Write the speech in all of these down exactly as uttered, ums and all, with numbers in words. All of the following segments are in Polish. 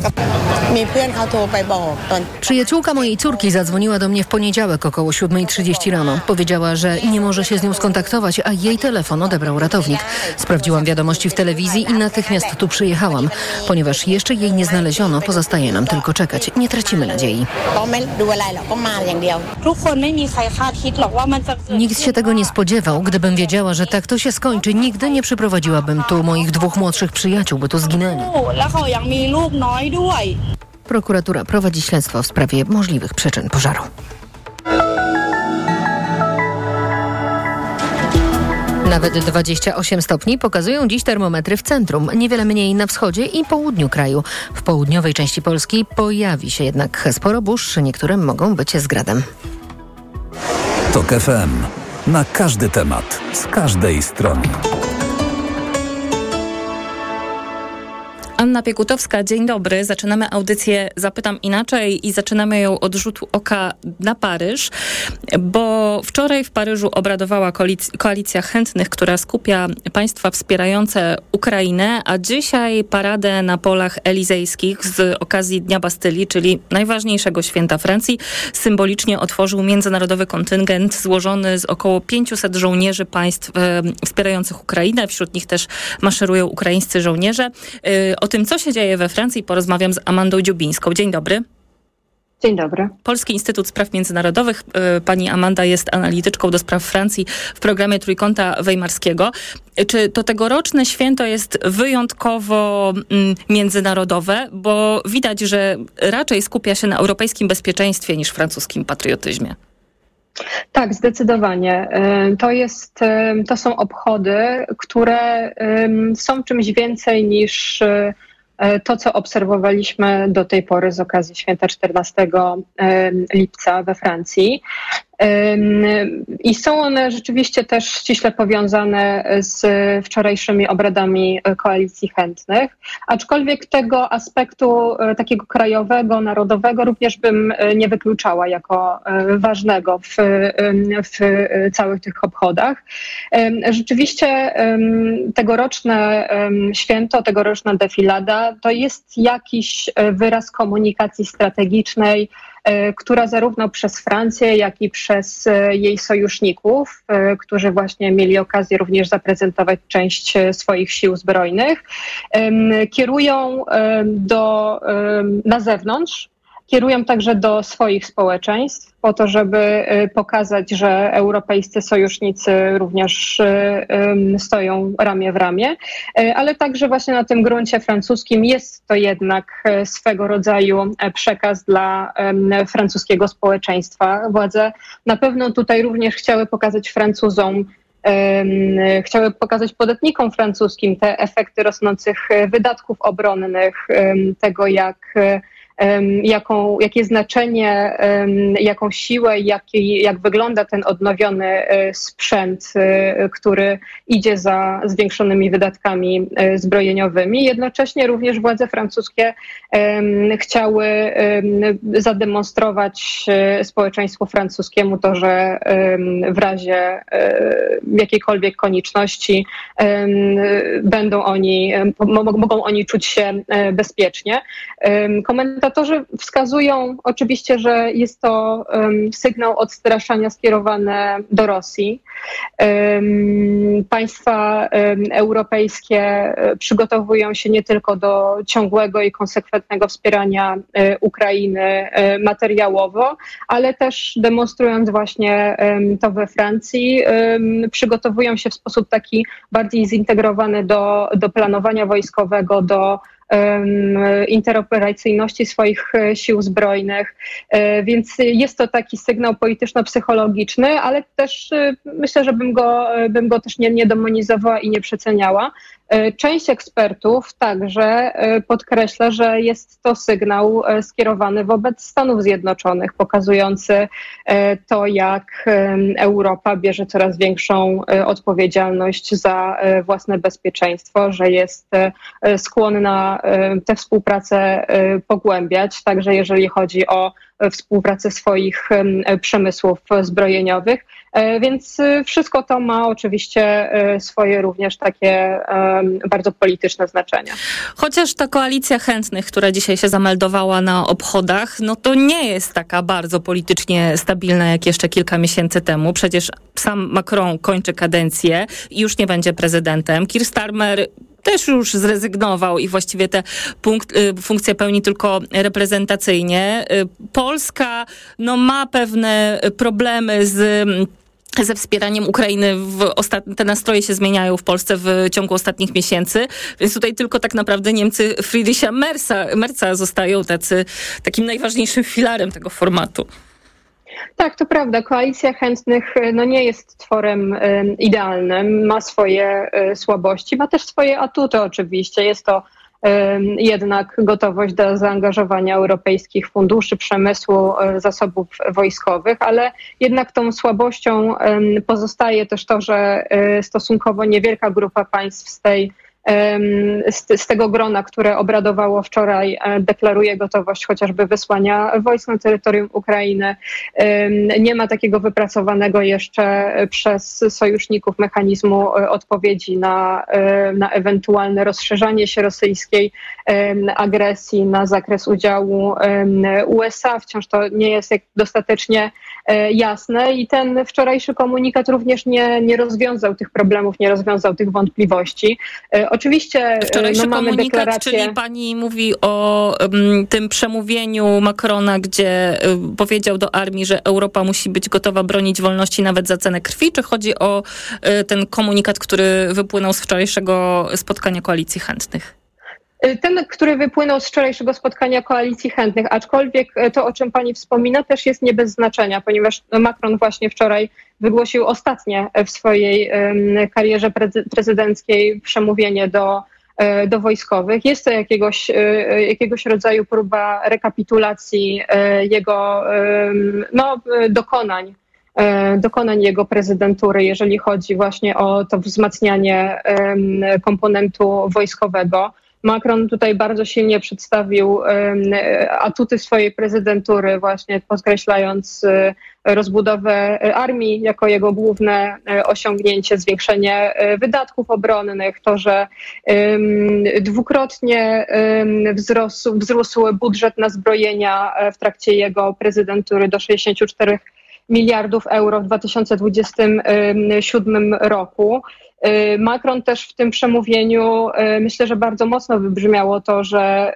Przyjaciółka mojej córki zadzwoniła do mnie w poniedziałek około siódma trzydzieści rano. Powiedziała, że nie może się z nią skontaktować, a jej telefon odebrał ratownik. Sprawdziłam wiadomości w telewizji i natychmiast tu przyjechałam. Ponieważ jeszcze jej nie znaleziono, pozostaje nam tylko czekać. Nie tracimy nadziei. Nikt się tego nie spodziewał. Gdybym wiedziała, że tak to się skończy, nigdy nie przyprowadziłabym tu moich dwóch młodszych przyjaciół, by tu zginęli. Prokuratura prowadzi śledztwo w sprawie możliwych przyczyn pożaru. Nawet dwadzieścia osiem stopni pokazują dziś termometry w centrum, niewiele mniej na wschodzie i południu kraju. W południowej części Polski pojawi się jednak sporo burz, niektóre mogą być z gradem. TOK F M. Na każdy temat, z każdej strony. Anna Piekutowska, dzień dobry. Zaczynamy audycję Zapytam Inaczej i zaczynamy ją od rzutu oka na Paryż, bo wczoraj w Paryżu obradowała koalicja chętnych, która skupia państwa wspierające Ukrainę, a dzisiaj paradę na polach elizejskich z okazji Dnia Bastylii, czyli najważniejszego święta Francji, symbolicznie otworzył międzynarodowy kontyngent złożony z około pięciuset żołnierzy państw e, wspierających Ukrainę. Wśród nich też maszerują ukraińscy żołnierze. E, O tym, co się dzieje we Francji, porozmawiam z Amandą Dziubińską. Dzień dobry. Dzień dobry. Polski Instytut Spraw Międzynarodowych. Pani Amanda jest analityczką do spraw Francji w programie Trójkąta Weimarskiego. Czy to tegoroczne święto jest wyjątkowo mm, międzynarodowe? Bo widać, że raczej skupia się na europejskim bezpieczeństwie niż francuskim patriotyzmie. Tak, zdecydowanie. To jest, to są obchody, które są czymś więcej niż to, co obserwowaliśmy do tej pory z okazji święta czternastego lipca we Francji. I są one rzeczywiście też ściśle powiązane z wczorajszymi obradami Koalicji Chętnych, aczkolwiek tego aspektu takiego krajowego, narodowego również bym nie wykluczała jako ważnego w, w całych tych obchodach. Rzeczywiście tegoroczne święto, tegoroczna defilada to jest jakiś wyraz komunikacji strategicznej, która zarówno przez Francję, jak i przez jej sojuszników, którzy właśnie mieli okazję również zaprezentować część swoich sił zbrojnych, kierują do, na zewnątrz, kierują także do swoich społeczeństw po to, żeby pokazać, że europejscy sojusznicy również stoją ramię w ramię, ale także właśnie na tym gruncie francuskim jest to jednak swego rodzaju przekaz dla francuskiego społeczeństwa. Władze na pewno tutaj również chciały pokazać Francuzom, chciały pokazać podatnikom francuskim te efekty rosnących wydatków obronnych, tego jak Jaką, jakie znaczenie, jaką siłę, jaki, jak wygląda ten odnowiony sprzęt, który idzie za zwiększonymi wydatkami zbrojeniowymi. Jednocześnie również władze francuskie chciały zademonstrować społeczeństwu francuskiemu to, że w razie jakiejkolwiek konieczności będą oni, mogą oni czuć się bezpiecznie. Komentarze Komentatorzy wskazują oczywiście, że jest to um, sygnał odstraszania skierowany do Rosji. Um, państwa um, europejskie przygotowują się nie tylko do ciągłego i konsekwentnego wspierania um, Ukrainy um, materiałowo, ale też demonstrując właśnie um, to we Francji, um, przygotowują się w sposób taki bardziej zintegrowany do, do planowania wojskowego, do interoperacyjności swoich sił zbrojnych, więc jest to taki sygnał polityczno-psychologiczny, ale też myślę, że bym go, bym go też nie, nie demonizowała i nie przeceniała. Część ekspertów także podkreśla, że jest to sygnał skierowany wobec Stanów Zjednoczonych, pokazujący to, jak Europa bierze coraz większą odpowiedzialność za własne bezpieczeństwo, że jest skłonna tę współpracę pogłębiać, także jeżeli chodzi o współpracy swoich przemysłów zbrojeniowych. Więc wszystko to ma oczywiście swoje również takie bardzo polityczne znaczenie. Chociaż ta koalicja chętnych, która dzisiaj się zameldowała na obchodach, no to nie jest taka bardzo politycznie stabilna jak jeszcze kilka miesięcy temu. Przecież sam Macron kończy kadencję i już nie będzie prezydentem. Keir Starmer też już zrezygnował i właściwie te punkt, funkcje pełni tylko reprezentacyjnie. Polska no, ma pewne problemy z ze wspieraniem Ukrainy. W ostat... Te nastroje się zmieniają w Polsce w ciągu ostatnich miesięcy, więc tutaj tylko tak naprawdę Niemcy Friedricha Merza, Merza zostają tacy, takim najważniejszym filarem tego formatu. Tak, to prawda. Koalicja chętnych no, nie jest tworem y, idealnym. Ma swoje y, słabości, ma też swoje atuty oczywiście. Jest to y, jednak gotowość do zaangażowania europejskich funduszy, przemysłu, y, zasobów wojskowych, ale jednak tą słabością y, pozostaje też to, że y, stosunkowo niewielka grupa państw z tej Z, z tego grona, które obradowało wczoraj, deklaruje gotowość chociażby wysłania wojsk na terytorium Ukrainy. Nie ma takiego wypracowanego jeszcze przez sojuszników mechanizmu odpowiedzi na, na ewentualne rozszerzanie się rosyjskiej agresji, na zakres udziału U S A. Wciąż to nie jest dostatecznie jasne i ten wczorajszy komunikat również nie, nie rozwiązał tych problemów, nie rozwiązał tych wątpliwości. Oczywiście wczorajszy no, mamy komunikat, deklarację... czyli pani mówi o um, tym przemówieniu Macrona, gdzie um, powiedział do armii, że Europa musi być gotowa bronić wolności nawet za cenę krwi, czy chodzi o um, ten komunikat, który wypłynął z wczorajszego spotkania Koalicji Chętnych? Ten, który wypłynął z wczorajszego spotkania Koalicji Chętnych, aczkolwiek to, o czym pani wspomina, też jest nie bez znaczenia, ponieważ Macron właśnie wczoraj wygłosił ostatnie w swojej karierze prezydenckiej przemówienie do, do wojskowych. Jest to jakiegoś, jakiegoś rodzaju próba rekapitulacji jego no, dokonań. dokonań jego prezydentury, jeżeli chodzi właśnie o to wzmacnianie komponentu wojskowego. Macron tutaj bardzo silnie przedstawił um, atuty swojej prezydentury, właśnie podkreślając um, rozbudowę armii jako jego główne um, osiągnięcie, zwiększenie um, wydatków obronnych, to, że um, dwukrotnie um, wzrósł, wzrósł budżet na zbrojenia w trakcie jego prezydentury do sześćdziesięciu czterech miliardów euro w dwa tysiące dwudziestym siódmym roku. Macron też w tym przemówieniu, myślę, że bardzo mocno wybrzmiało to, że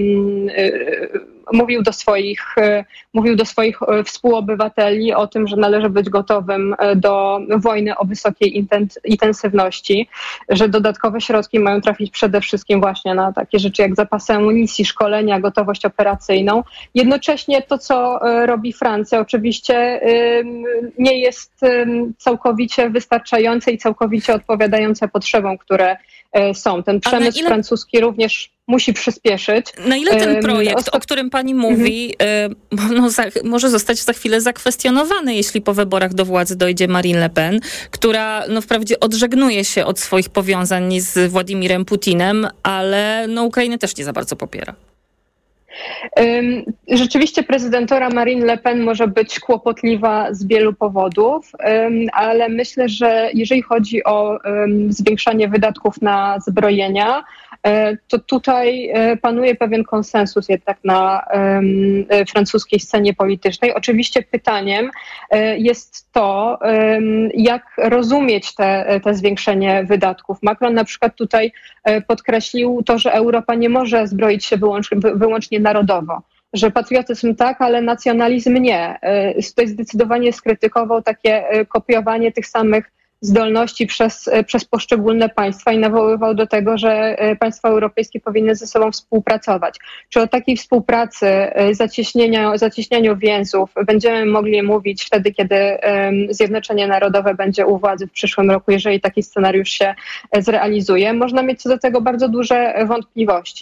mówił do swoich, mówił do swoich współobywateli o tym, że należy być gotowym do wojny o wysokiej intensywności, że dodatkowe środki mają trafić przede wszystkim właśnie na takie rzeczy jak zapasy amunicji, szkolenia, gotowość operacyjną. Jednocześnie to, co robi Francja, oczywiście nie jest całkowicie wystarczające i całkowicie odpowiadające potrzebom, które są. Ten przemysł ile... francuski również musi przyspieszyć. Na ile ten projekt, Ostat... o którym pani mówi, mm-hmm. no, za, może zostać za chwilę zakwestionowany, jeśli po wyborach do władzy dojdzie Marine Le Pen, która no, wprawdzie odżegnuje się od swoich powiązań z Władimirem Putinem, ale no, Ukrainę też nie za bardzo popiera. Rzeczywiście prezydentura Marine Le Pen może być kłopotliwa z wielu powodów, ale myślę, że jeżeli chodzi o zwiększanie wydatków na zbrojenia, to tutaj panuje pewien konsensus jednak na francuskiej scenie politycznej. Oczywiście pytaniem jest to, jak rozumieć te, te zwiększenie wydatków. Macron na przykład tutaj podkreślił to, że Europa nie może zbroić się wyłącznie, wyłącznie narodowo, że patriotyzm tak, ale nacjonalizm nie. Tutaj zdecydowanie skrytykował takie kopiowanie tych samych zdolności przez, przez poszczególne państwa i nawoływał do tego, że państwa europejskie powinny ze sobą współpracować. Czy o takiej współpracy, zacieśnieniu, zacieśnianiu więzów będziemy mogli mówić wtedy, kiedy Zjednoczenie Narodowe będzie u władzy w przyszłym roku, jeżeli taki scenariusz się zrealizuje? Można mieć co do tego bardzo duże wątpliwości.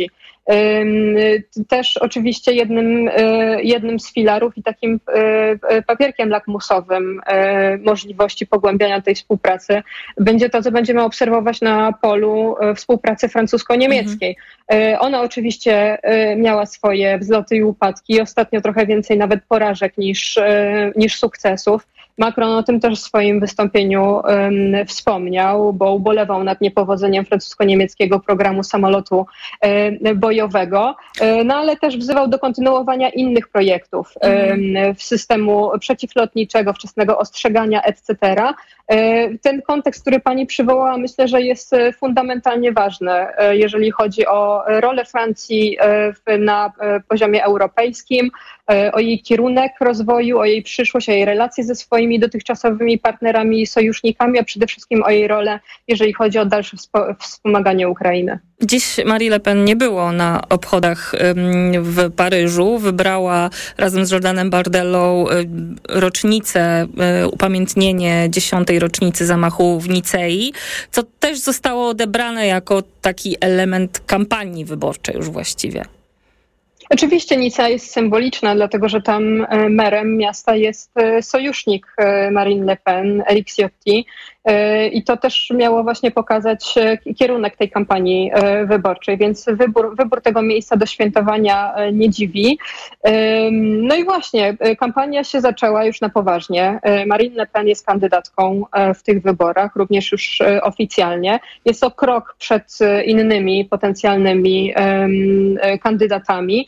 Też oczywiście jednym, jednym z filarów i takim papierkiem lakmusowym możliwości pogłębiania tej współpracy będzie to, co będziemy obserwować na polu współpracy francusko-niemieckiej. Mhm. Ona oczywiście miała swoje wzloty i upadki, ostatnio trochę więcej nawet porażek niż, niż sukcesów. Macron o tym też w swoim wystąpieniu um, wspomniał, bo ubolewał nad niepowodzeniem francusko-niemieckiego programu samolotu um, bojowego, um, no ale też wzywał do kontynuowania innych projektów um, w systemu przeciwlotniczego, wczesnego ostrzegania, et cetera. Um, ten kontekst, który pani przywołała, myślę, że jest fundamentalnie ważny, um, jeżeli chodzi o rolę Francji um, na um, poziomie europejskim, um, o jej kierunek rozwoju, o jej przyszłość, o jej relacje ze swoimi dotychczasowymi partnerami i sojusznikami, a przede wszystkim o jej rolę, jeżeli chodzi o dalsze wspomaganie Ukrainy. Dziś Marie Le Pen nie było na obchodach w Paryżu. Wybrała razem z Jordanem Bardellą rocznicę, upamiętnienie dziesiątej rocznicy zamachu w Nicei, co też zostało odebrane jako taki element kampanii wyborczej już właściwie. Oczywiście Nicea jest symboliczna, dlatego że tam merem miasta jest sojusznik Marine Le Pen, Éric Ciotti. I to też miało właśnie pokazać kierunek tej kampanii wyborczej, więc wybór, wybór tego miejsca do świętowania nie dziwi. No i właśnie, kampania się zaczęła już na poważnie. Marine Le Pen jest kandydatką w tych wyborach, również już oficjalnie. Jest to krok przed innymi potencjalnymi kandydatami.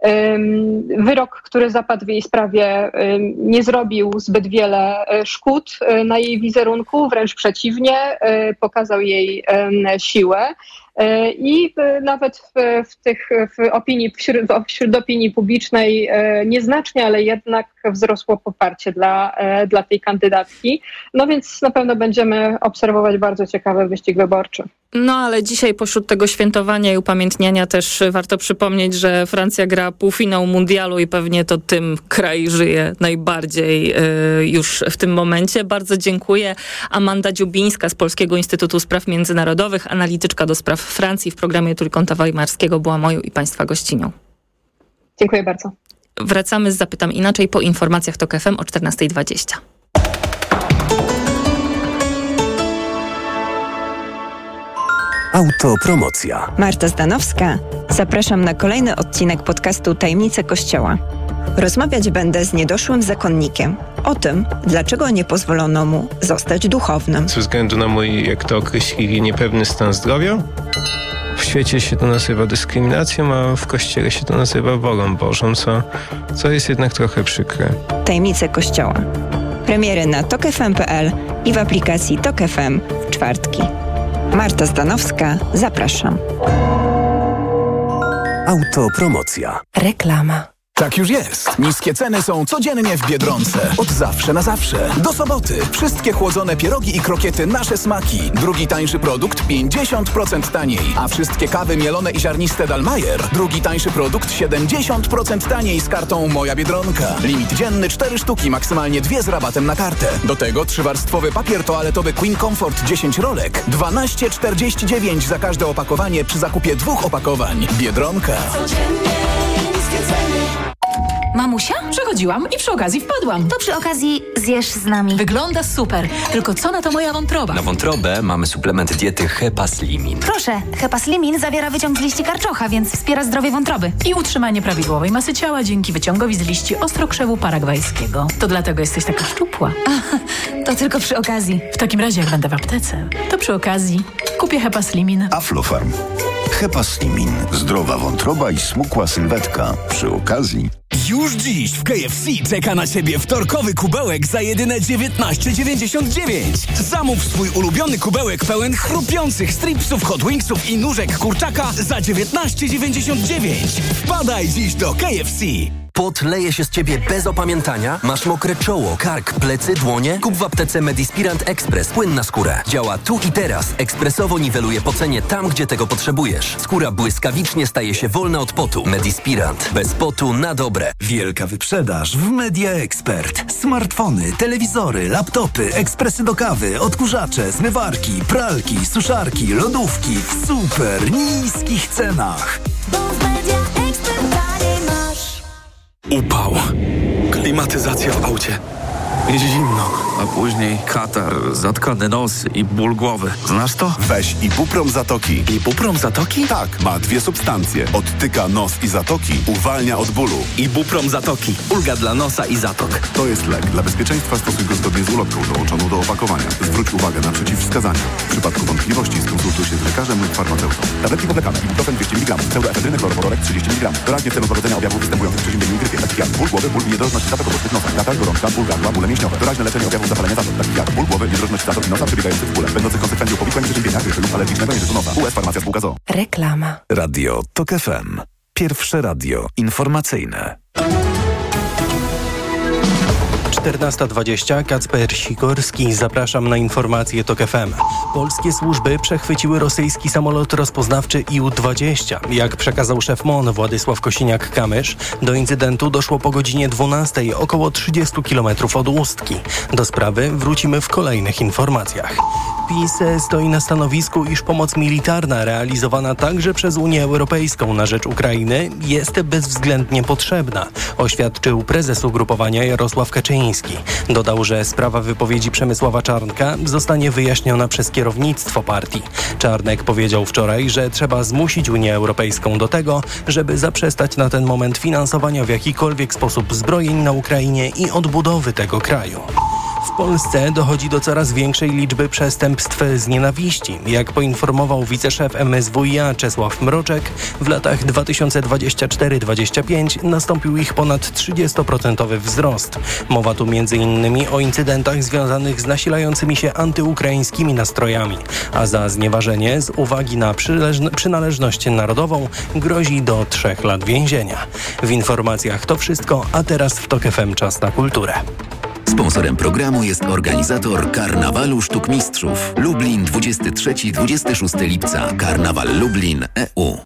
Wyrok, który zapadł w jej sprawie, nie zrobił zbyt wiele szkód na jej wizerunku, wręcz przeciwnie, pokazał jej siłę. I nawet w, w tych w opinii, wśród, wśród opinii publicznej nieznacznie, ale jednak wzrosło poparcie dla, dla tej kandydatki. No więc na pewno będziemy obserwować bardzo ciekawy wyścig wyborczy. No ale dzisiaj pośród tego świętowania i upamiętniania też warto przypomnieć, że Francja gra półfinał mundialu i pewnie to tym kraj żyje najbardziej y, już w tym momencie. Bardzo dziękuję. Amanda Dziubińska z Polskiego Instytutu Spraw Międzynarodowych, analityczka do spraw Francji w programie Trójkąta Weimarskiego była moją i Państwa gościnią. Dziękuję bardzo. Wracamy z Zapytam Inaczej po informacjach TOK F M o czternasta dwadzieścia. Autopromocja. Marta Zdanowska. Zapraszam na kolejny odcinek podcastu Tajemnice Kościoła. Rozmawiać będę z niedoszłym zakonnikiem o tym, dlaczego nie pozwolono mu zostać duchownym. Ze względu na mój, jak to określili, niepewny stan zdrowia. W świecie się to nazywa dyskryminacją, a w Kościele się to nazywa wolą Bożą, co, co jest jednak trochę przykre. Tajemnice Kościoła. Premiery na tok f m kropka p l i w aplikacji Tok F M w czwartki. Marta Zdanowska, zapraszam. Autopromocja. Reklama. Tak już jest. Niskie ceny są codziennie w Biedronce. Od zawsze na zawsze. Do soboty. Wszystkie chłodzone pierogi i krokiety Nasze Smaki. Drugi tańszy produkt pięćdziesiąt procent taniej. A wszystkie kawy mielone i ziarniste Dalmajer. Drugi tańszy produkt siedemdziesiąt procent taniej z kartą Moja Biedronka. Limit dzienny cztery sztuki, maksymalnie dwie z rabatem na kartę. Do tego trzywarstwowy papier toaletowy Queen Comfort dziesięć rolek. dwanaście czterdzieści dziewięć za każde opakowanie przy zakupie dwóch opakowań. Biedronka. Mamusia? Przechodziłam i przy okazji wpadłam. To przy okazji zjesz z nami. Wygląda super. Tylko co na to moja wątroba? Na wątrobę mamy suplement diety Hepaslimin. Proszę, Hepaslimin zawiera wyciąg z liści karczocha, więc wspiera zdrowie wątroby. I utrzymanie prawidłowej masy ciała dzięki wyciągowi z liści ostrokrzewu paragwajskiego. To dlatego jesteś taka szczupła. A, to tylko przy okazji. W takim razie, jak będę w aptece, to przy okazji kupię Hepaslimin. Aflofarm. Hepaslimin. Zdrowa wątroba i smukła sylwetka. Przy okazji... Już dziś w K F C czeka na Ciebie wtorkowy kubełek za jedyne dziewiętnaście dziewięćdziesiąt dziewięć. Zamów swój ulubiony kubełek pełen chrupiących stripsów, hot wingsów i nóżek kurczaka za dziewiętnaście dziewięćdziesiąt dziewięć. Wpadaj dziś do K F C. Pot leje się z ciebie bez opamiętania? Masz mokre czoło, kark, plecy, dłonie? Kup w aptece Medispirant Express płyn na skórę. Działa tu i teraz. Ekspresowo niweluje pocenie tam, gdzie tego potrzebujesz. Skóra błyskawicznie staje się wolna od potu. Medispirant. Bez potu na dobre. Wielka wyprzedaż w Media Expert. Smartfony, telewizory, laptopy, ekspresy do kawy, odkurzacze, zmywarki, pralki, suszarki, lodówki w super niskich cenach. Upał. Klimatyzacja w aucie. Zimno, a później katar, zatkany nos i ból głowy. Znasz to? Weź Ibuprom Zatoki. Ibuprom Zatoki? Tak, ma dwie substancje. Odtyka nos i zatoki, uwalnia od bólu. Ibuprom Zatoki. Ulga dla nosa i zatok. To jest lek. Dla bezpieczeństwa stosuj go zgodnie z ulotką dołączoną do opakowania. Zwróć uwagę na przeciwwskazania. W przypadku wątpliwości skonsultuj się z lekarzem lub farmaceutą. Tabletki powlekane. Ibuprofen dwieście miligramów. Pseudoefedryny chlorowodorek trzydzieści miligramów. Doraźnie w celu złagodzenia objawów występujących w przeziębieniu i grypie. Takich jak ból głowy, ból i niedrożność zatok obostrych nosa. Katar, gorączka, ból gardła, bóle mięśniowe. Doraźne leczenie objawów zapalenia zatok. Takich jak ból głowy, niedrożność zatok i nosa przebiegających w bóle. Będących konsekwencją powikłań przeziębienia, grypy lub alergicznego nieżytu nosa. U S Farmacja Spółka z o o. Reklama. Radio TOK F M. Pierwsze radio informacyjne. czternasta dwadzieścia, Kacper Sikorski. Zapraszam na informacje TOK F M. Polskie służby przechwyciły rosyjski samolot rozpoznawczy I U dwadzieścia. Jak przekazał szef M O N Władysław Kosiniak-Kamysz, do incydentu doszło po godzinie dwunastej, około trzydzieści kilometrów od Ustki. Do sprawy wrócimy w kolejnych informacjach. PiS stoi na stanowisku, iż pomoc militarna realizowana także przez Unię Europejską na rzecz Ukrainy jest bezwzględnie potrzebna, oświadczył prezes ugrupowania Jarosław Kaczyński. Dodał, że sprawa wypowiedzi Przemysława Czarnka zostanie wyjaśniona przez kierownictwo partii. Czarnek powiedział wczoraj, że trzeba zmusić Unię Europejską do tego, żeby zaprzestać na ten moment finansowania w jakikolwiek sposób zbrojeń na Ukrainie i odbudowy tego kraju. W Polsce dochodzi do coraz większej liczby przestępstw z nienawiści. Jak poinformował wiceszef M S W i A Czesław Mroczek, w latach dwa tysiące dwudziestym czwartym do dwudziestego piątego nastąpił ich ponad trzydziestoprocentowy wzrost. Mowa tu między innymi o incydentach związanych z nasilającymi się antyukraińskimi nastrojami, a za znieważenie z uwagi na przyleżn- przynależność narodową grozi do trzech lat więzienia. W informacjach to wszystko, a teraz w TOK F M czas na kulturę. Sponsorem programu jest organizator Karnawalu Sztuk Mistrzów. Lublin dwudziestego trzeciego do dwudziestego szóstego lipca. Karnawal Lublin E U.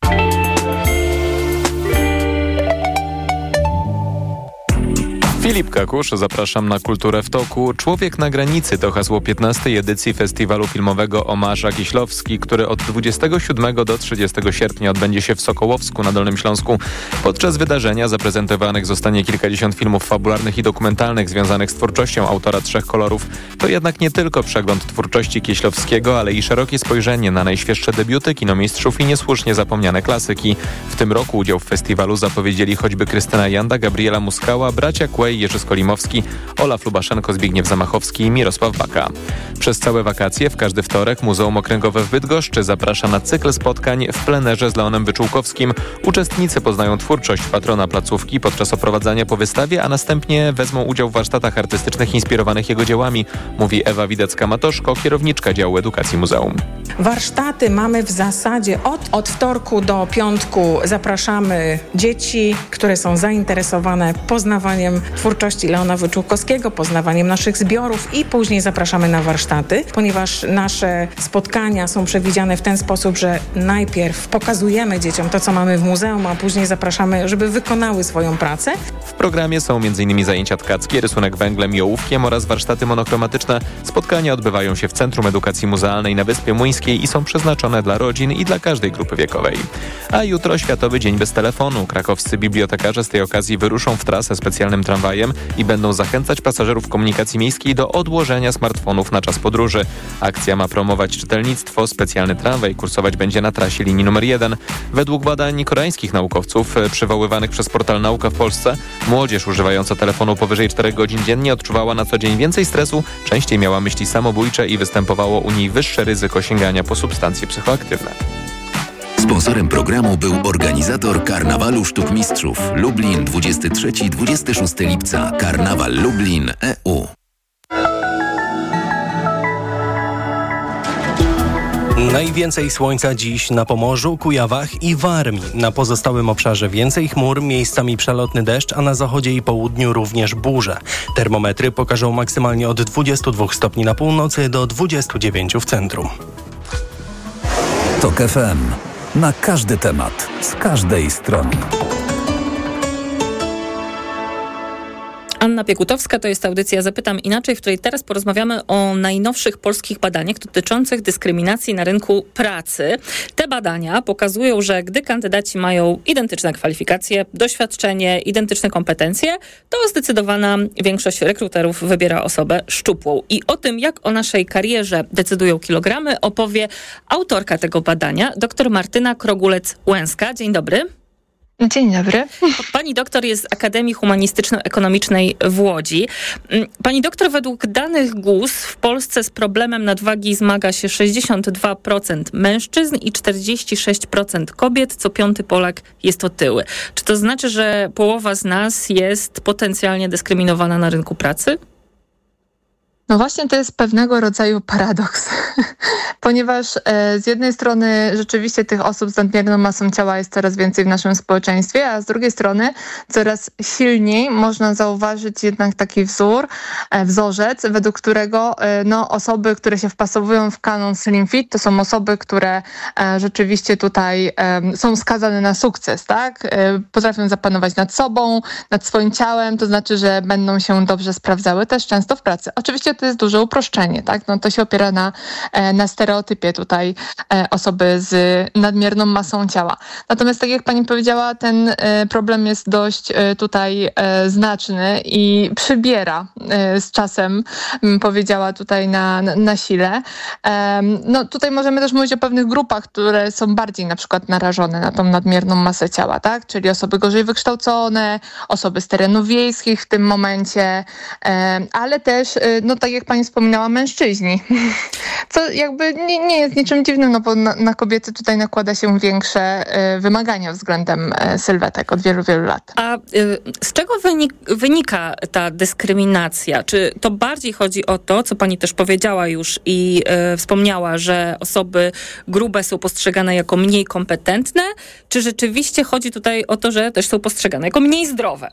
Filip Kakusz, zapraszam na Kulturę w toku. Człowiek na granicy to hasło piętnastej edycji festiwalu filmowego Omarza Kiślowski, który od dwudziestego siódmego do trzydziestego sierpnia odbędzie się w Sokołowsku na Dolnym Śląsku. Podczas wydarzenia zaprezentowanych zostanie kilkadziesiąt filmów fabularnych i dokumentalnych związanych z twórczością autora Trzech Kolorów. To jednak nie tylko przegląd twórczości Kieślowskiego, ale i szerokie spojrzenie na najświeższe debiuty kinomistrzów i niesłusznie zapomniane klasyki. W tym roku udział w festiwalu zapowiedzieli choćby Krystyna Janda, Gabriela Muskała, bracia Kłej, Jerzy Skolimowski, Olaf Lubaszenko, Zbigniew Zamachowski i Mirosław Baka. Przez całe wakacje w każdy wtorek Muzeum Okręgowe w Bydgoszczy zaprasza na cykl spotkań w plenerze z Leonem Wyczółkowskim. Uczestnicy poznają twórczość patrona placówki podczas oprowadzania po wystawie, a następnie wezmą udział w warsztatach artystycznych inspirowanych jego dziełami, mówi Ewa Widecka-Matoszko, kierowniczka działu edukacji muzeum. Warsztaty mamy w zasadzie od, od wtorku do piątku. Zapraszamy dzieci, które są zainteresowane poznawaniem twórczości Leona Wyczółkowskiego, poznawaniem naszych zbiorów i później zapraszamy na warsztaty, ponieważ nasze spotkania są przewidziane w ten sposób, że najpierw pokazujemy dzieciom to, co mamy w muzeum, a później zapraszamy, żeby wykonały swoją pracę. W programie są między innymi zajęcia tkackie, rysunek węglem i ołówkiem oraz warsztaty monokromatyczne. Spotkania odbywają się w Centrum Edukacji Muzealnej na Wyspie Młyńskiej i są przeznaczone dla rodzin i dla każdej grupy wiekowej. A jutro Światowy Dzień Bez Telefonu. Krakowscy bibliotekarze z tej okazji wyruszą w trasę specjalnym tramwajem i będą zachęcać pasażerów komunikacji miejskiej do odłożenia smartfonów na czas podróży. Akcja ma promować czytelnictwo. Specjalny tramwaj kursować będzie na trasie linii numer jeden. Według badań koreańskich naukowców przywoływanych przez portal Nauka w Polsce, młodzież używająca telefonu powyżej czterech godzin dziennie odczuwała na co dzień więcej stresu, częściej miała myśli samobójcze i występowało u niej wyższe ryzyko sięgania po substancje psychoaktywne. Sponsorem programu był organizator Karnawalu Sztuk Mistrzów. Lublin dwudziestego trzeciego do dwudziestego szóstego lipca. Karnawal Lublin E U. Najwięcej słońca dziś na Pomorzu, Kujawach i Warmii. Na pozostałym obszarze więcej chmur, miejscami przelotny deszcz, a na zachodzie i południu również burze. Termometry pokażą maksymalnie od dwudziestu dwóch stopni na północy do dwudziestu dziewięciu w centrum. TOK F M. Na każdy temat, z każdej strony. Anna Piekutowska, to jest audycja Zapytam Inaczej, w której teraz porozmawiamy o najnowszych polskich badaniach dotyczących dyskryminacji na rynku pracy. Te badania pokazują, że gdy kandydaci mają identyczne kwalifikacje, doświadczenie, identyczne kompetencje, to zdecydowana większość rekruterów wybiera osobę szczupłą. I o tym, jak o naszej karierze decydują kilogramy, opowie autorka tego badania, dr Martyna Krogulec-Łęska. Dzień dobry. Dzień dobry. Pani doktor jest z Akademii Humanistyczno-Ekonomicznej w Łodzi. Pani doktor, według danych G U S w Polsce z problemem nadwagi zmaga się sześćdziesiąt dwa procent mężczyzn i czterdzieści sześć procent kobiet. Co piąty Polak jest otyły. Czy to znaczy, że połowa z nas jest potencjalnie dyskryminowana na rynku pracy? No właśnie to jest pewnego rodzaju paradoks, ponieważ e, z jednej strony rzeczywiście tych osób z nadmierną masą ciała jest coraz więcej w naszym społeczeństwie, a z drugiej strony coraz silniej można zauważyć jednak taki wzór, e, wzorzec, według którego e, no, osoby, które się wpasowują w kanon Slim Fit, to są osoby, które e, rzeczywiście tutaj e, są skazane na sukces, tak? E, potrafią zapanować nad sobą, nad swoim ciałem, to znaczy, że będą się dobrze sprawdzały też często w pracy. Oczywiście to jest duże uproszczenie, tak? No to się opiera na, na stereotypie tutaj osoby z nadmierną masą ciała. Natomiast tak jak pani powiedziała, ten problem jest dość tutaj znaczny i przybiera z czasem, powiedziała tutaj na, na sile. No tutaj możemy też mówić o pewnych grupach, które są bardziej na przykład narażone na tą nadmierną masę ciała, tak? Czyli osoby gorzej wykształcone, osoby z terenów wiejskich w tym momencie, ale też, no tak jak pani wspominała, mężczyźni. Co jakby nie, nie jest niczym dziwnym, no bo na, na kobiety tutaj nakłada się większe y, wymagania względem y, sylwetek od wielu, wielu lat. A y, z czego wynik, wynika ta dyskryminacja? Czy to bardziej chodzi o to, co pani też powiedziała już i y, wspomniała, że osoby grube są postrzegane jako mniej kompetentne? Czy rzeczywiście chodzi tutaj o to, że też są postrzegane jako mniej zdrowe?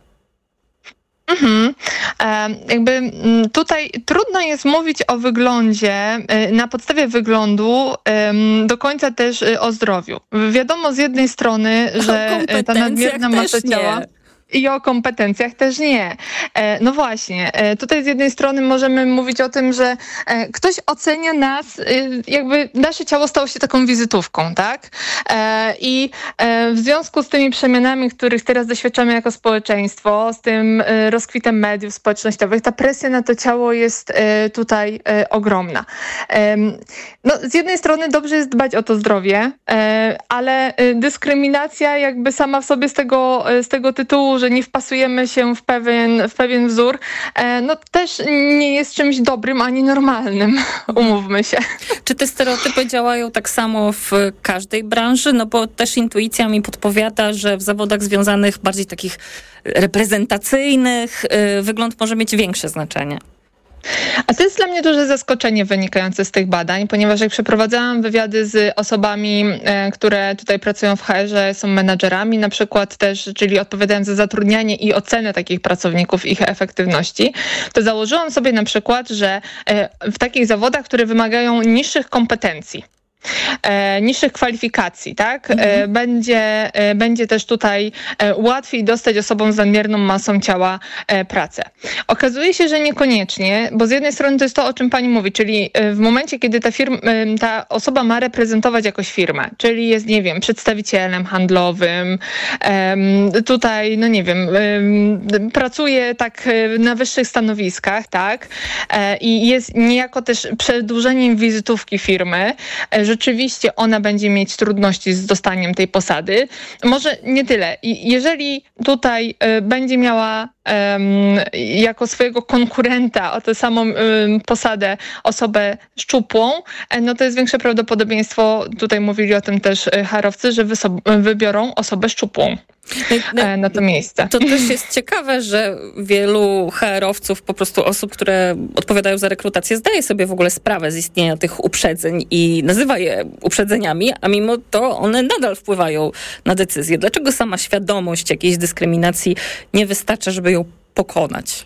Mhm. E, jakby tutaj trudno jest mówić o wyglądzie, e, na podstawie wyglądu e, do końca też e, o zdrowiu. Wiadomo z jednej strony, że ta nadmierna masa ciała... I o kompetencjach też nie. E, no właśnie, e, tutaj z jednej strony możemy mówić o tym, że e, ktoś ocenia nas, e, jakby nasze ciało stało się taką wizytówką, tak? E, I e, w związku z tymi przemianami, których teraz doświadczamy jako społeczeństwo, z tym e, rozkwitem mediów społecznościowych, ta presja na to ciało jest e, tutaj e, ogromna. E, no, z jednej strony dobrze jest dbać o to zdrowie, e, ale e, dyskryminacja jakby sama w sobie z tego, e, z tego tytułu, że nie wpasujemy się w pewien, w pewien wzór, no też nie jest czymś dobrym ani normalnym, umówmy się. Czy te stereotypy działają tak samo w każdej branży? No bo też intuicja mi podpowiada, że w zawodach związanych bardziej takich reprezentacyjnych wygląd może mieć większe znaczenie. A to jest dla mnie duże zaskoczenie wynikające z tych badań, ponieważ jak przeprowadzałam wywiady z osobami, e, które tutaj pracują w H R-ze, są menadżerami na przykład też, czyli odpowiadają za zatrudnianie i ocenę takich pracowników, ich efektywności, to założyłam sobie na przykład, że e, w takich zawodach, które wymagają niższych kompetencji, E, niższych kwalifikacji, tak? Mhm. E, będzie, e, będzie też tutaj e, łatwiej dostać osobom z nadmierną masą ciała e, pracę. Okazuje się, że niekoniecznie, bo z jednej strony to jest to, o czym pani mówi, czyli e, w momencie, kiedy ta, firma, e, ta osoba ma reprezentować jakąś firmę, czyli jest, nie wiem, przedstawicielem handlowym, e, tutaj, no nie wiem, e, pracuje tak e, na wyższych stanowiskach, tak? E, I jest niejako też przedłużeniem wizytówki firmy, e, rzeczywiście ona będzie mieć trudności z dostaniem tej posady. Może nie tyle. Jeżeli tutaj y, będzie miała y, jako swojego konkurenta o tę samą y, posadę osobę szczupłą, y, no to jest większe prawdopodobieństwo, tutaj mówili o tym też harowcy, że wyso- wybiorą osobę szczupłą. no, na to miejsce. To też jest ciekawe, że wielu H R-owców, po prostu osób, które odpowiadają za rekrutację, zdaje sobie w ogóle sprawę z istnienia tych uprzedzeń i nazywa je uprzedzeniami, a mimo to one nadal wpływają na decyzje. Dlaczego sama świadomość jakiejś dyskryminacji nie wystarcza, żeby ją pokonać?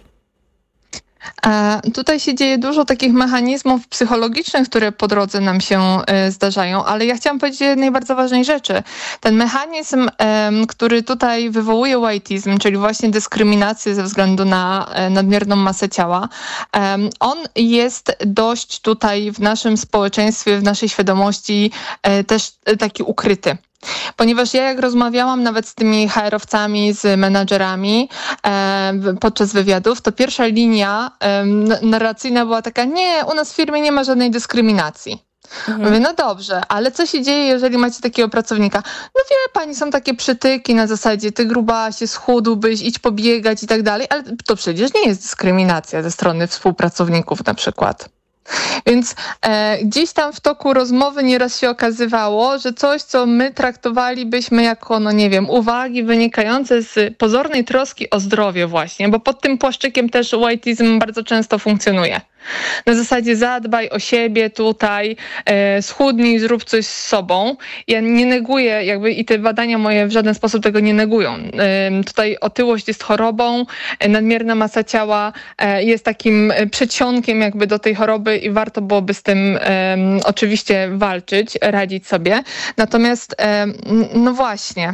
A tutaj się dzieje dużo takich mechanizmów psychologicznych, które po drodze nam się y, zdarzają, ale ja chciałam powiedzieć o jednej bardzo ważnej rzeczy. Ten mechanizm, y, który tutaj wywołuje whiteizm, czyli właśnie dyskryminację ze względu na y, nadmierną masę ciała, y, on jest dość tutaj w naszym społeczeństwie, w naszej świadomości y, też y, taki ukryty. Ponieważ ja jak rozmawiałam nawet z tymi H R-owcami, z menadżerami e, podczas wywiadów, to pierwsza linia e, narracyjna była taka: nie, u nas w firmie nie ma żadnej dyskryminacji. Mhm. Mówię, no dobrze, ale co się dzieje, jeżeli macie takiego pracownika? No wie pani, są takie przytyki na zasadzie ty grubasie, schudłbyś, idź pobiegać i tak dalej, ale to przecież nie jest dyskryminacja ze strony współpracowników na przykład. Więc e, gdzieś tam w toku rozmowy nieraz się okazywało, że coś, co my traktowalibyśmy jako, no nie wiem, uwagi wynikające z pozornej troski o zdrowie właśnie, bo pod tym płaszczykiem też whiteizm bardzo często funkcjonuje. Na zasadzie zadbaj o siebie tutaj, e, schudnij, zrób coś z sobą. Ja nie neguję jakby i te badania moje w żaden sposób tego nie negują. E, tutaj otyłość jest chorobą, e, nadmierna masa ciała e, jest takim przedsionkiem jakby do tej choroby i warto byłoby z tym e, oczywiście walczyć, radzić sobie. Natomiast e, no właśnie,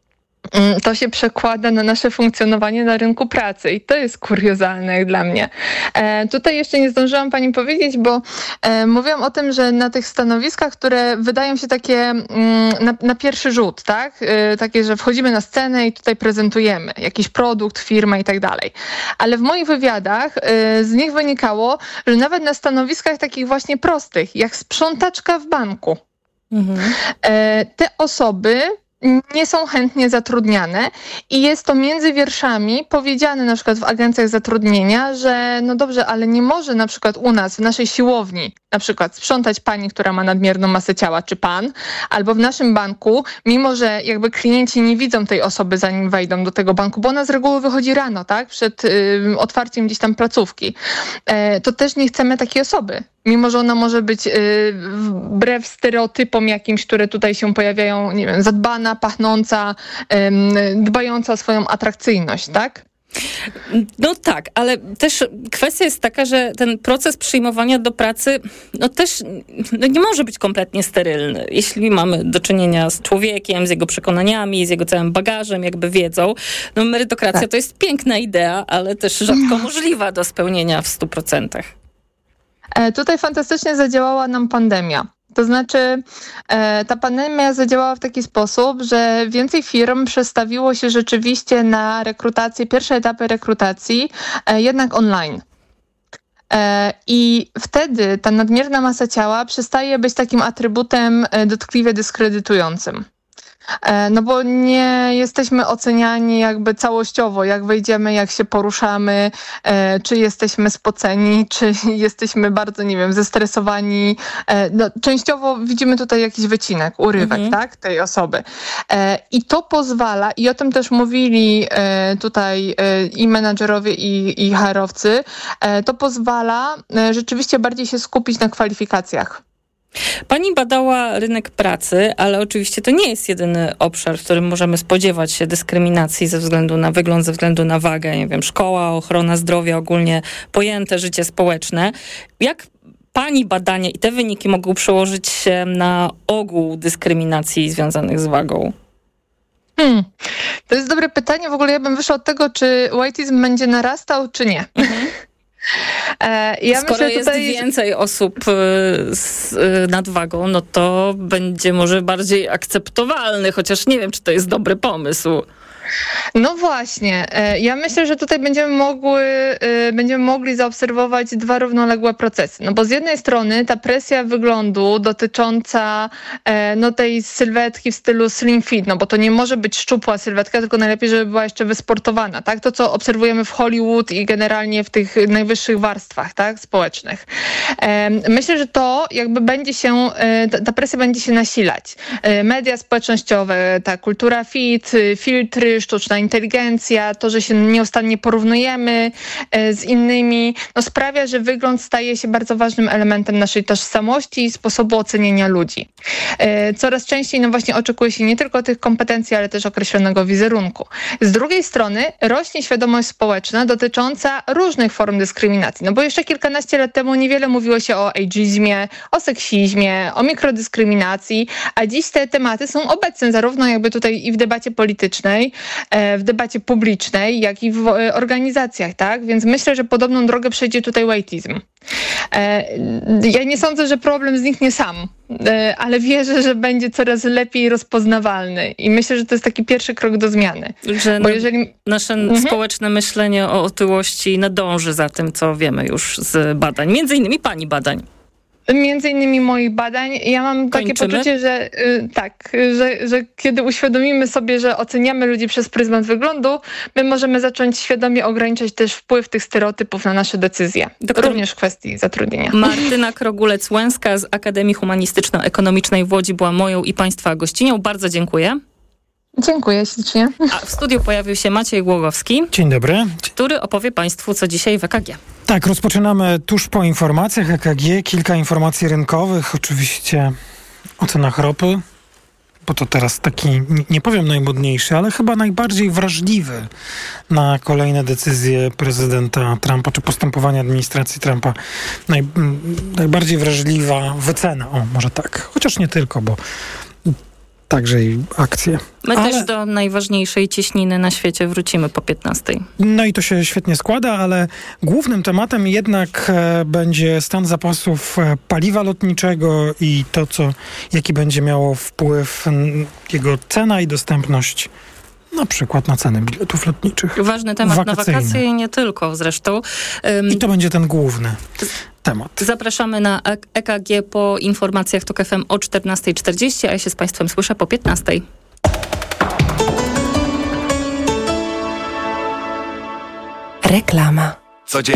to się przekłada na nasze funkcjonowanie na rynku pracy i to jest kuriozalne jak dla mnie. E, tutaj jeszcze nie zdążyłam pani powiedzieć, bo e, mówiłam o tym, że na tych stanowiskach, które wydają się takie mm, na, na pierwszy rzut, tak? E, takie, że wchodzimy na scenę i tutaj prezentujemy jakiś produkt, firmę i tak dalej. Ale w moich wywiadach e, z nich wynikało, że nawet na stanowiskach takich właśnie prostych, jak sprzątaczka w banku, mhm. e, te osoby nie są chętnie zatrudniane i jest to między wierszami powiedziane na przykład w agencjach zatrudnienia, że no dobrze, ale nie może na przykład u nas w naszej siłowni na przykład sprzątać pani, która ma nadmierną masę ciała, czy pan, albo w naszym banku, mimo że jakby klienci nie widzą tej osoby, zanim wejdą do tego banku, bo ona z reguły wychodzi rano, tak, przed y, otwarciem gdzieś tam placówki, e, to też nie chcemy takiej osoby. Mimo że ona może być y, wbrew stereotypom jakimś, które tutaj się pojawiają, nie wiem, zadbana, pachnąca, y, dbająca o swoją atrakcyjność, tak? No tak, ale też kwestia jest taka, że ten proces przyjmowania do pracy no też no nie może być kompletnie sterylny. Jeśli mamy do czynienia z człowiekiem, z jego przekonaniami, z jego całym bagażem, jakby wiedzą, no merytokracja tak. To jest piękna idea, ale też rzadko możliwa do spełnienia w stu procentach. Tutaj fantastycznie zadziałała nam pandemia. To znaczy e, ta pandemia zadziałała w taki sposób, że więcej firm przestawiło się rzeczywiście na rekrutację, pierwsze etapy rekrutacji e, jednak online. E, I wtedy ta nadmierna masa ciała przestaje być takim atrybutem e, dotkliwie dyskredytującym. No bo nie jesteśmy oceniani jakby całościowo, jak wejdziemy, jak się poruszamy, e, czy jesteśmy spoceni, czy jesteśmy bardzo, nie wiem, zestresowani. E, no, częściowo widzimy tutaj jakiś wycinek, urywek, mhm. tak, tej osoby. E, I to pozwala, i o tym też mówili e, tutaj e, i menadżerowie, i, i H R-owcy, e, to pozwala e, rzeczywiście bardziej się skupić na kwalifikacjach. Pani badała rynek pracy, ale oczywiście to nie jest jedyny obszar, w którym możemy spodziewać się dyskryminacji ze względu na wygląd, ze względu na wagę, nie wiem, szkoła, ochrona zdrowia, ogólnie pojęte życie społeczne. Jak pani badania i te wyniki mogą przełożyć się na ogół dyskryminacji związanych z wagą? Hmm. To jest dobre pytanie. W ogóle ja bym wyszła od tego, czy whiteizm będzie narastał, czy nie. Mhm. Ja Skoro myślę, jest tutaj... więcej osób z nadwagą, no to będzie może bardziej akceptowalny, chociaż nie wiem, czy to jest dobry pomysł. No właśnie. Ja myślę, że tutaj będziemy mogły, będziemy mogli zaobserwować dwa równoległe procesy. No bo z jednej strony ta presja wyglądu dotycząca no tej sylwetki w stylu slim fit, no bo to nie może być szczupła sylwetka, tylko najlepiej, żeby była jeszcze wysportowana, tak? To, co obserwujemy w Hollywood i generalnie w tych najwyższych warstwach, tak? Społecznych. Myślę, że to jakby będzie się, ta presja będzie się nasilać. Media społecznościowe, ta kultura fit, filtry, roboty, sztuczna inteligencja, to, że się nieustannie porównujemy z innymi, no sprawia, że wygląd staje się bardzo ważnym elementem naszej tożsamości i sposobu oceniania ludzi. Coraz częściej no właśnie oczekuje się nie tylko tych kompetencji, ale też określonego wizerunku. Z drugiej strony rośnie świadomość społeczna dotycząca różnych form dyskryminacji. No bo jeszcze kilkanaście lat temu niewiele mówiło się o ageizmie, o seksizmie, o mikrodyskryminacji, a dziś te tematy są obecne zarówno jakby tutaj i w debacie politycznej, w debacie publicznej, jak i w organizacjach, tak? Więc myślę, że podobną drogę przejdzie tutaj whiteizm. Ja nie sądzę, że problem zniknie sam, ale wierzę, że będzie coraz lepiej rozpoznawalny i myślę, że to jest taki pierwszy krok do zmiany. Że Bo jeżeli... nasze mhm. społeczne myślenie o otyłości nadąży za tym, co wiemy już z badań, między innymi pani badań. Między innymi moich badań. Ja mam Kończymy? takie poczucie, że y, tak, że, że kiedy uświadomimy sobie, że oceniamy ludzi przez pryzmat wyglądu, my możemy zacząć świadomie ograniczać też wpływ tych stereotypów na nasze decyzje. Doktor... Również w kwestii zatrudnienia. Martyna Krogulec-Łęska z Akademii Humanistyczno-Ekonomicznej w Łodzi była moją i Państwa gościnią. Bardzo dziękuję. Dziękuję ślicznie. A w studiu pojawił się Maciej Głogowski. Dzień dobry. Który opowie Państwu, co dzisiaj w E K G. Tak, rozpoczynamy tuż po informacjach E K G. Kilka informacji rynkowych, oczywiście o cenach ropy, bo to teraz taki, nie powiem najmodniejszy, ale chyba najbardziej wrażliwy na kolejne decyzje prezydenta Trumpa, czy postępowania administracji Trumpa. Naj, najbardziej wrażliwa wycena, o może tak, chociaż nie tylko, bo także i akcje. My ale... też do najważniejszej cieśniny na świecie wrócimy po piętnastej. No i to się świetnie składa, ale głównym tematem jednak e, będzie stan zapasów e, paliwa lotniczego i to, co, jaki będzie miało wpływ n, jego cena i dostępność na przykład na ceny biletów lotniczych. Ważny temat wakacyjne. Na wakacje i nie tylko zresztą. Um, I to będzie ten główny temat. Zapraszamy na E K G po informacjach TOK F M o czternasta czterdzieści, a ja się z Państwem słyszę po piętnastej. Reklama.